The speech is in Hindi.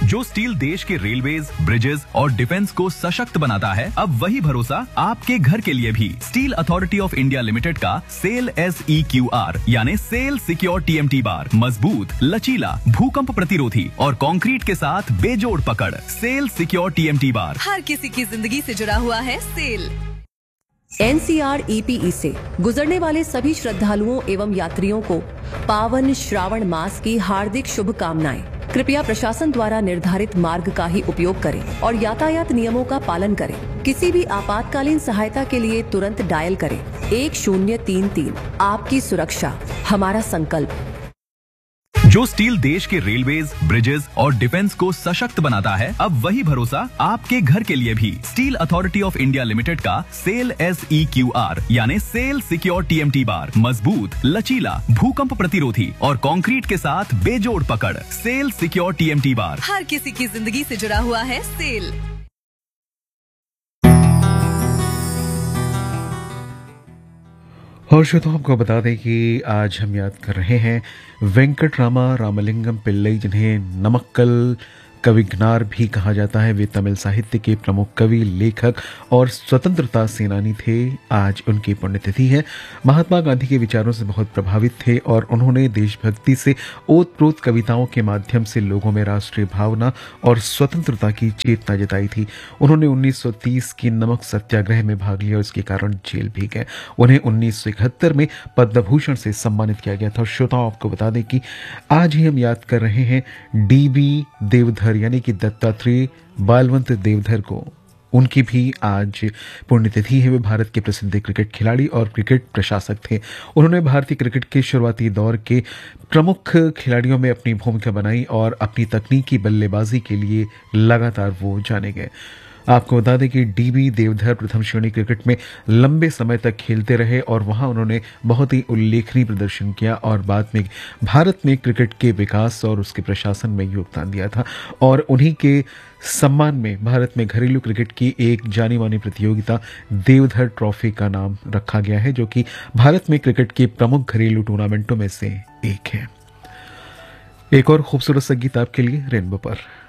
जो स्टील देश के रेलवेज, ब्रिजेस और डिफेंस को सशक्त बनाता है, अब वही भरोसा आपके घर के लिए भी। Steel authority of India limited का सेल SEQR यानी सेल सिक्योर TMT बार मजबूत, लचीला, भूकंप प्रतिरोधी और कंक्रीट के साथ बेजोड़ पकड़। सेल सिक्योर TMT बार हर किसी की जिंदगी से जुड़ा हुआ है। सेल NCR-EPE से गुजरने वाले सभी श्रद्धालुओं एवं यात्रियों को पावन श्रावण मास की हार्दिक शुभकामनाएं। कृपया प्रशासन द्वारा निर्धारित मार्ग का ही उपयोग करें और यातायात नियमों का पालन करें। किसी भी आपातकालीन सहायता के लिए तुरंत डायल करें 1033। आपकी सुरक्षा हमारा संकल्प। जो स्टील देश के रेलवेज, ब्रिजेस और डिफेंस को सशक्त बनाता है, अब वही भरोसा आपके घर के लिए भी। Steel authority of India limited का सेल SEQR यानी सेल सिक्योर TMT बार मजबूत, लचीला, भूकंप प्रतिरोधी और कंक्रीट के साथ बेजोड़ पकड़। सेल सिक्योर TMT बार हर किसी की जिंदगी से जुड़ा हुआ है। सेल और श्रोताओं, आपको बता दें कि आज हम याद कर रहे हैं वेंकटरामा रामलिंगम पिल्लई, जिन्हें नमक्कल कविगनार भी कहा जाता है। वे तमिल साहित्य के प्रमुख कवि, लेखक और स्वतंत्रता सेनानी थे। आज उनकी पुण्यतिथि है। महात्मा गांधी के विचारों से बहुत प्रभावित थे और उन्होंने देशभक्ति से ओतप्रोत कविताओं के माध्यम से लोगों में राष्ट्रीय भावना और स्वतंत्रता की चेतना जताई थी। उन्होंने 1930 की नमक सत्याग्रह में भाग लिया और इसके कारण जेल भी गए। उन्हें 1971 में पद्म भूषण से सम्मानित किया गया था। श्रोताओं, आपको बता दें कि आज ही हम याद कर रहे हैं DB देवधर यानी कि दत्तात्रेय बालवंत देवधर को। उनकी भी आज पुण्यतिथि है। वे भारत के प्रसिद्ध क्रिकेट खिलाड़ी और क्रिकेट प्रशासक थे। उन्होंने भारतीय क्रिकेट के शुरुआती दौर के प्रमुख खिलाड़ियों में अपनी भूमिका बनाई और अपनी तकनीकी बल्लेबाजी के लिए लगातार वो जाने गए। आपको बता दें कि DB देवधर प्रथम श्रेणी क्रिकेट में लंबे समय तक खेलते रहे और वहां उन्होंने बहुत ही उल्लेखनीय प्रदर्शन किया और बाद में भारत में क्रिकेट के विकास और उसके प्रशासन में योगदान दिया था। और उन्हीं के सम्मान में भारत में घरेलू क्रिकेट की एक जानी मानी प्रतियोगिता देवधर ट्रॉफी का नाम रखा गया है, जो कि भारत में क्रिकेट के प्रमुख घरेलू टूर्नामेंटों में से एक है। एक और खूबसूरत संगीत आपके लिए रेनबो पर।